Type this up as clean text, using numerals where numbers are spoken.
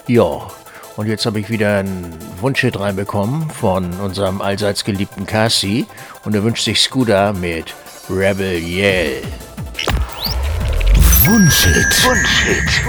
Ja, und jetzt habe ich wieder einen Wunschhit reinbekommen von unserem allseits geliebten Cassie. Und er wünscht sich Scooter mit Rebel Yell. Wunschhit.